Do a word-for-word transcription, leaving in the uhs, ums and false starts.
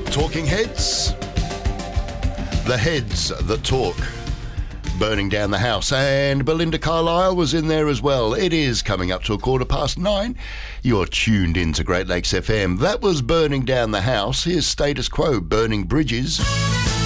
Talking Heads. The Heads That Talk. Burning Down the House. And Belinda Carlisle was in there as well. It is coming up to a quarter past nine. You're tuned into Great Lakes F M. That was Burning Down the House. Here's Status Quo, Burning Bridges.